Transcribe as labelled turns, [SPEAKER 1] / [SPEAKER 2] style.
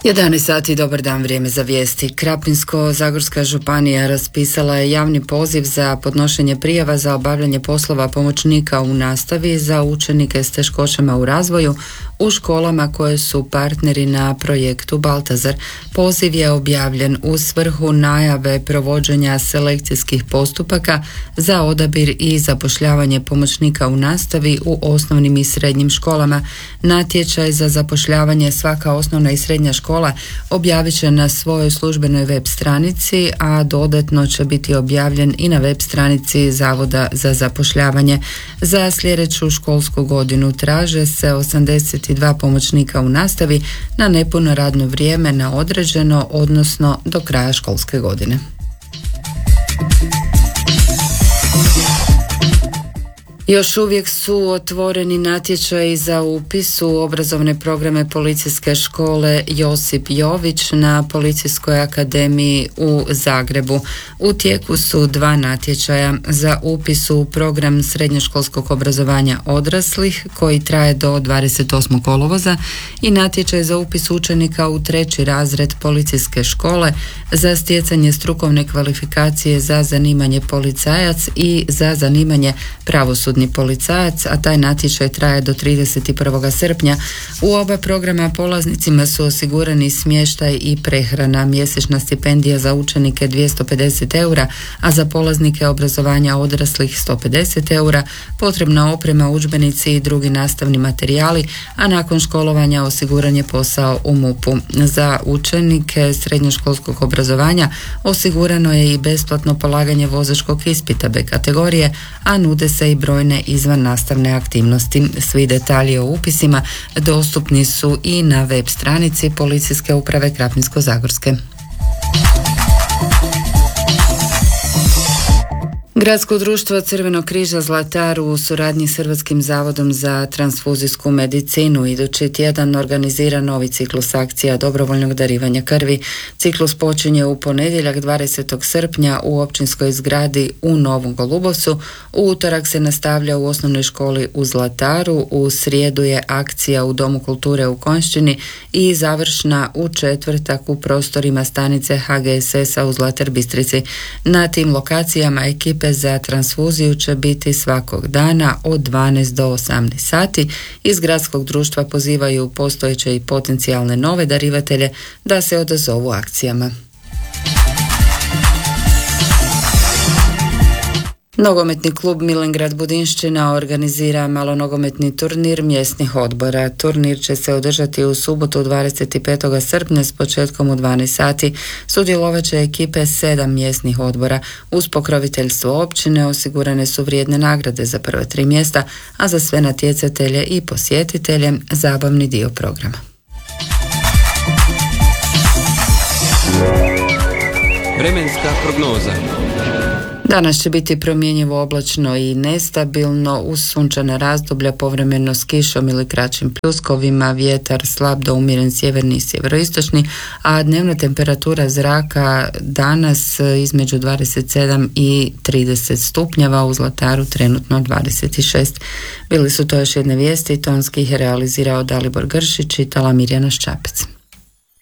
[SPEAKER 1] 11 sati, dobar dan, vrijeme za vijesti. Krapinsko-zagorska županija raspisala je javni poziv za podnošenje prijava za obavljanje poslova pomoćnika u nastavi za učenike s teškoćama u razvoju u školama koje su partneri na projektu Baltazar. Poziv je objavljen u svrhu najave provođenja selekcijskih postupaka za odabir i zapošljavanje pomoćnika u nastavi u osnovnim i srednjim školama. Natječaj za zapošljavanje svaka osnovna i srednja škola objavit će na svojoj službenoj web stranici, a dodatno će biti objavljen i na web stranici Zavoda za zapošljavanje. Za sljedeću školsku godinu traže se 82 pomoćnika u nastavi na nepuno radno vrijeme na određeno, odnosno do kraja školske godine. Još uvijek su otvoreni natječaji za upis u obrazovne programe Policijske škole Josip Jović na Policijskoj akademiji u Zagrebu. U tijeku su 2 natječaja za upis u program srednjoškolskog obrazovanja odraslih koji traje do 28. kolovoza i natječaj za upis učenika u 3. razred Policijske škole za stjecanje strukovne kvalifikacije za zanimanje policajac i za zanimanje pravosudni policajac, a taj natječaj traje do 31. srpnja. U oba programa polaznicima su osigurani smještaj i prehrana, mjesečna stipendija za učenike 250 eura, a za polaznike obrazovanja odraslih 150 eura, potrebna oprema, udžbenici i drugi nastavni materijali, a nakon školovanja osiguran je posao u MUP-u. Za učenike srednjoškolskog obrazovanja osigurano je i besplatno polaganje vozačkog ispita B kategorije, a nude se i brojne izvan nastavne aktivnosti. Svi detalji o upisima dostupni su i na web stranici Policijske uprave Krapinsko-zagorske. Gradsko društvo Crvenog križa Zlatar u suradnji s Hrvatskim zavodom za transfuzijsku medicinu idući tjedan organizira novi ciklus akcija dobrovoljnog darivanja krvi. Ciklus počinje u ponedjeljak 20. srpnja u općinskoj zgradi u Novom Golubovcu. U utorak se nastavlja u osnovnoj školi u Zlataru, u srijedu je akcija u Domu kulture u Konjšćini i završna u četvrtak u prostorima stanice HGSS-a u Zlatar Bistrici. Na tim lokacijama ekipe za transfuziju će biti svakog dana od 12 do 18 sati. Iz gradskog društva pozivaju postojeće i potencijalne nove darivatelje da se odazovu akcijama. Nogometni klub Milengrad Budinšćina organizira malonogometni turnir mjesnih odbora. Turnir će se održati u subotu 25. srpnja s početkom u 12 sati. Sudjelovat će ekipe 7 mjesnih odbora. Uz pokroviteljstvo općine osigurane su vrijedne nagrade za prva 3 mjesta, a za sve natjecatelje i posjetitelje zabavni dio programa.
[SPEAKER 2] Vremenska prognoza.
[SPEAKER 1] Danas će biti promjenjivo oblačno i nestabilno uz sunčana razdoblja povremeno s kišom ili kraćim pljuskovima, vjetar slab do umjeren sjeverni i sjeveroistočni, a dnevna temperatura zraka danas između 27 i 30 stupnjeva, u Zlataru trenutno 26. Bili su to još jedne vijesti, tonski ih je realizirao Dalibor Gršić, čitala Mirjana Ščapec.